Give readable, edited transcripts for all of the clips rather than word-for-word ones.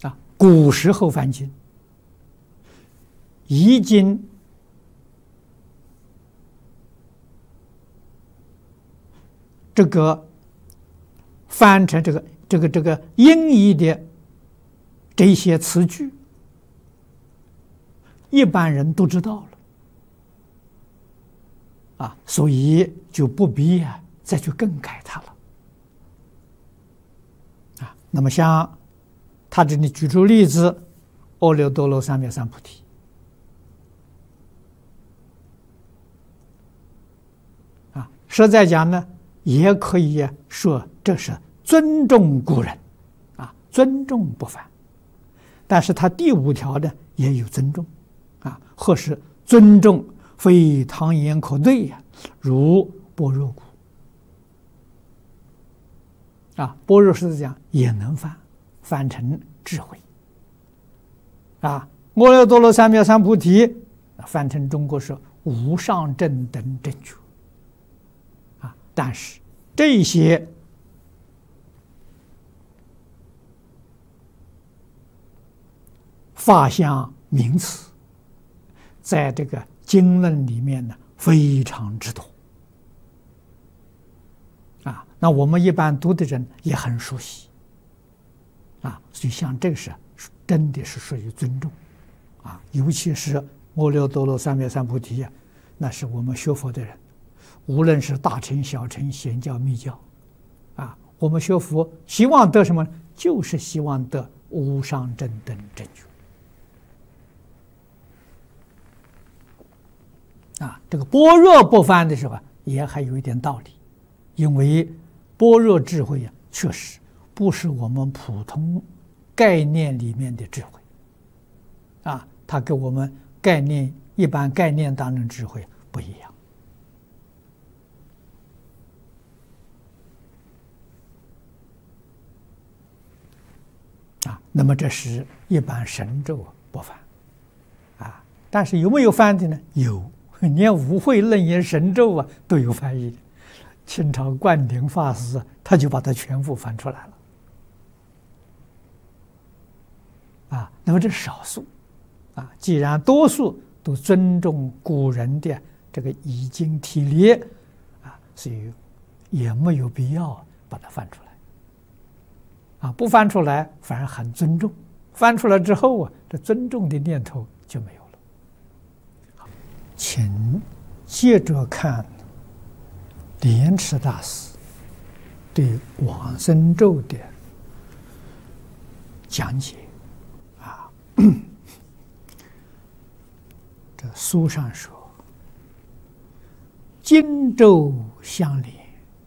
古时候梵经已经这个翻成这个音译的这些词句，一般人都知道了所以就不必再去更改它了那么像他这里举出例子，阿耨多罗三藐三菩提实在讲呢，也可以说这是尊重古人尊重不凡。但是他第5条呢也有尊重或是尊重非唐言可对如般若故般若是讲也能翻成智慧阿耨多罗三藐三菩提翻成中国是无上正等正觉但是这些法相名词在这个经论里面呢非常之多那我们一般读的人也很熟悉所以像这个是真的是属于尊重尤其是阿耨多罗三藐三菩提那是我们学佛的人，无论是大乘小乘显教密教我们学佛希望得什么？就是希望得无上正等正觉这个般若不翻的时候也还有一点道理，因为般若智慧确实不是我们普通概念里面的智慧它跟我们一般概念当中智慧不一样那么这是一般神咒不翻但是有没有翻的呢？有，连五会楞严神咒都有翻译的。清朝灌顶法师他就把它全部翻出来了那么这是少数既然多数都尊重古人的这个已经体例所以也没有必要把它翻出来不翻出来反而很尊重，翻出来之后这尊重的念头就没有了。请接着看莲池大师对往生咒的讲解这书上说，经咒相连，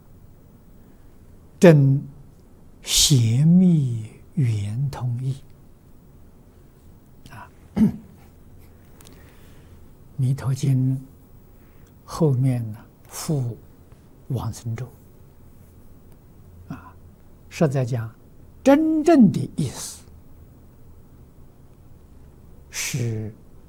真邪密圆通义弥陀经后面呢附往生咒实在讲真正的意思是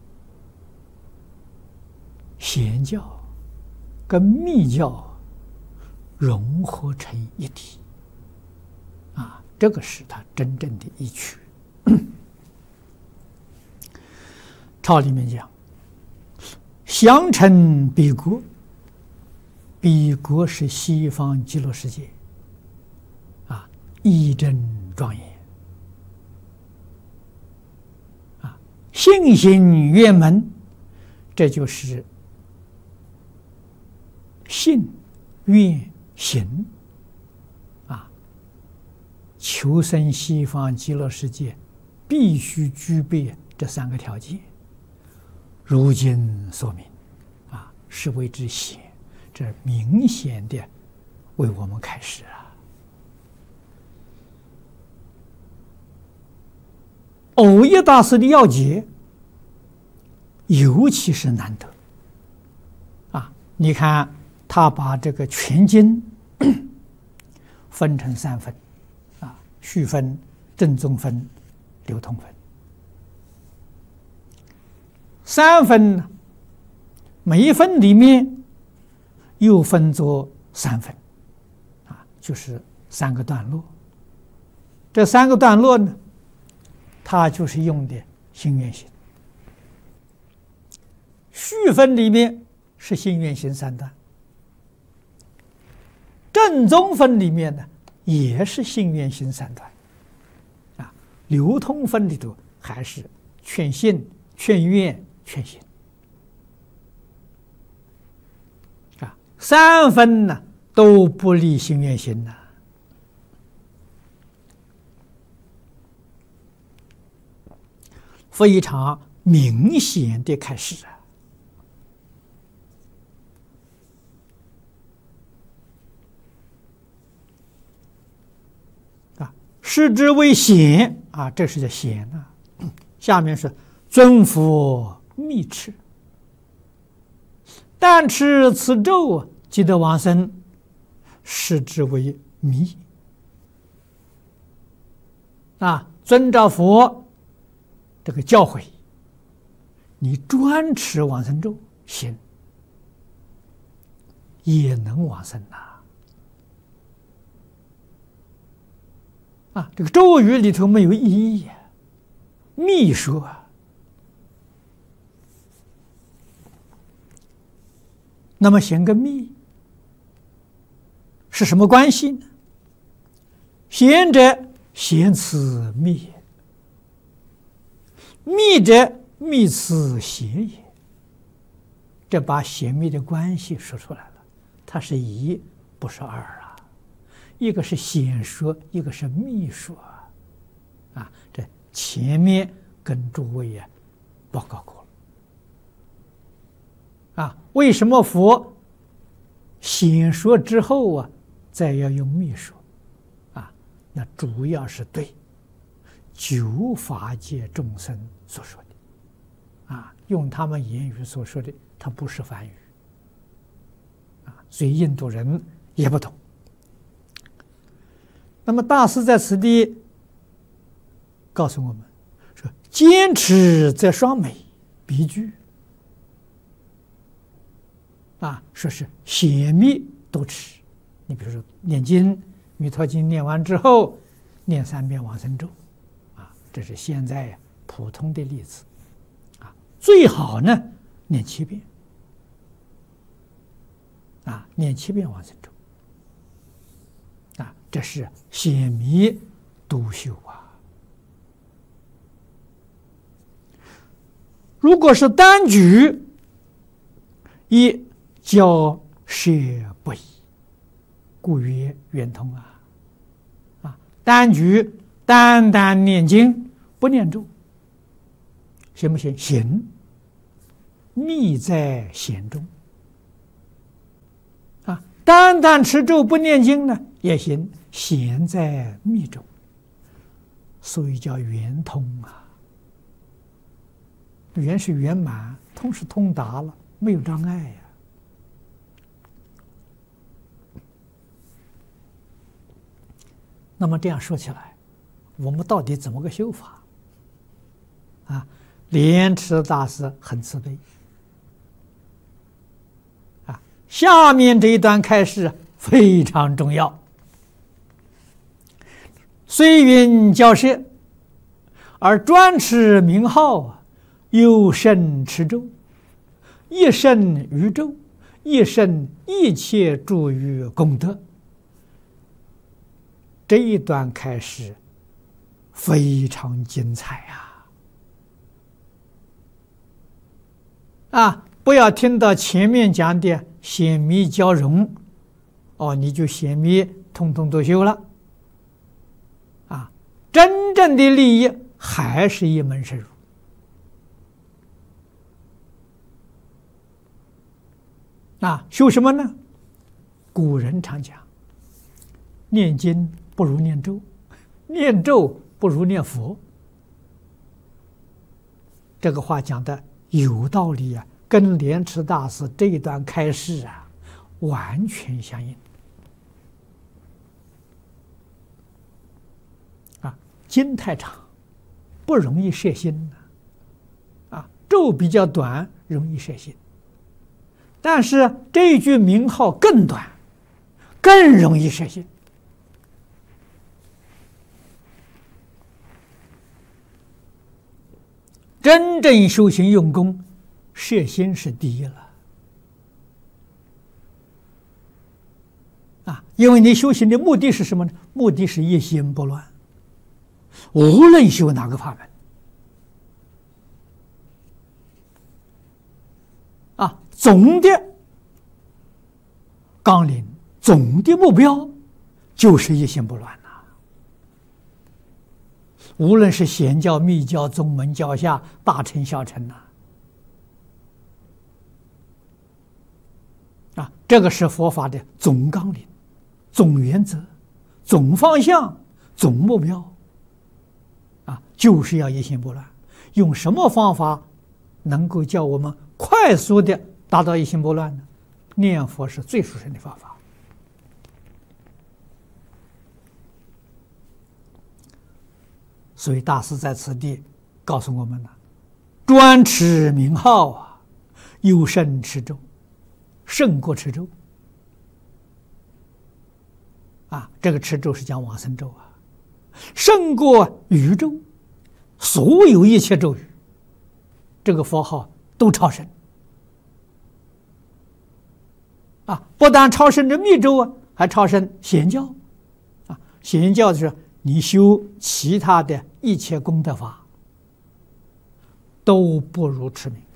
显教跟密教融合成一体这个是它真正的意趣抄里面讲相称彼国，彼国是西方极乐世界义正庄严信行圆门，这就是信愿行求生西方极乐世界必须具备这3个条件。如今说明是为之显，这明显的为我们开示藕益大师的要解尤其是难得你看他把这个全经分成3分序分、正宗分、流通分。3分呢，每一分里面又分作3分就是3个段落。这3个段落呢， 它就是用的心愿行。续分里面是心愿行三段，正宗分里面呢也是心愿行三段，啊，流通分里头还是劝信、劝愿、劝行，啊，三分呢都不离心愿行呐。非常明显的开始啊！视之为贤啊，这是叫贤啊。下面是尊佛密持，但持此咒即得往生，视之为密啊。遵照佛这个教诲，你专持往生咒行，也能往生呐。啊，这个咒语里头没有意义，密说啊。那么行个密是什么关系呢？贤者贤此密也，密者密此贤也。这把贤密的关系说出来了，它是一，不是二啊。一个是显说，一个是密说啊。这前面跟诸位报告过了啊。为什么佛显说之后再要用密说啊？那主要是对九法界众生所说的啊，用他们言语所说的，它不是梵语啊，所以印度人也不懂。那么大师在此地告诉我们说：坚持则双美，必具啊，说是显密都持。你比如说念经，弥陀经念完之后，念3遍往生咒啊，这是现在普通的例子啊。最好呢念7遍啊，念7遍往生咒啊，这是显密都修啊。如果是单举，一教摄不已，故曰圆通啊。啊，单举单单念经不念咒，行不行？行，密在显中啊。单单持咒不念经呢也行，显在密中，所以叫圆通啊。圆是圆满，通是通达了，没有障碍呀。那么这样说起来，我们到底怎么个修法啊？莲池大师很慈悲啊。下面这一段开示非常重要。虽云教摄，而专持名号有甚持咒，一甚于咒，一甚一切诸于功德。这一段开始非常精彩啊！不要听到前面讲的显密交融你就显密通通都修了啊！真正的利益还是一门深入啊！修什么呢？古人常讲，念经不如念咒，念咒不如念佛。这个话讲的有道理啊，跟莲池大师这一段开示完全相应啊。经太长，不容易摄心啊；咒比较短，容易摄心。但是这一句名号更短，更容易摄心。 真正修行用功，摄心是第一了啊！因为你修行的目的是什么呢？目的是一心不乱，无论修哪个法门啊，总的纲领、总的目标就是一心不乱呐。无论是显教、密教、宗门、教下、大乘、小乘呐，啊，这个是佛法的总纲领、总原则、总方向、总目标，啊，就是要一心不乱。用什么方法能够叫我们快速的达到一心不乱呢？念佛是最殊胜的方法。所以大师在此地告诉我们了：专持名号啊，优胜持咒，胜过持咒。啊，这个持咒是讲往生咒啊，胜过宇宙所有一切咒语，这个佛号都超胜。啊，不但超胜这密咒啊，还超胜显教。啊，显教就是你修其他的一切功德法，都不如持名。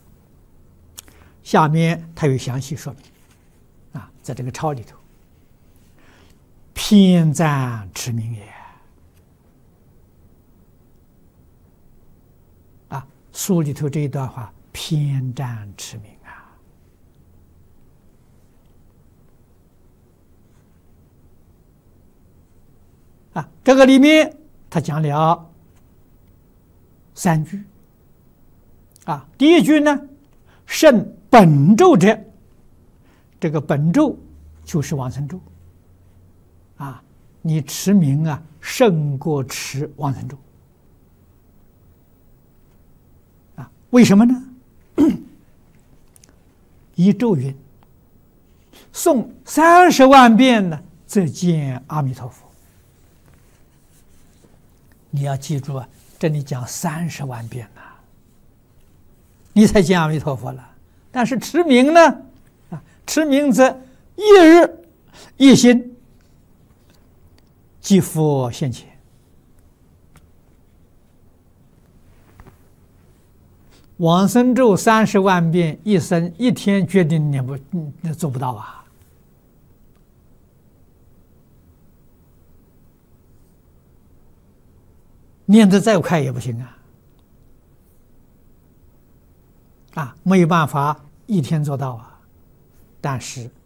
下面他有详细说明，啊，在这个抄里头，偏赞持名也。啊，书里头这一段话，偏赞持名啊。这个里面他讲了3句。啊，第一句呢，胜本咒者，这个本咒就是往生咒。啊，你持名啊，胜过持往生咒。啊，为什么呢？一咒云：诵30万遍呢，则见阿弥陀佛。你要记住啊，这里讲30万遍呐，你才见阿弥陀佛了。但是持名呢，啊，持名则一日一心，即佛现前。往生咒30万遍，一天决定念不做不到啊。念得再快也不行啊！啊，没有办法一天做到啊。但是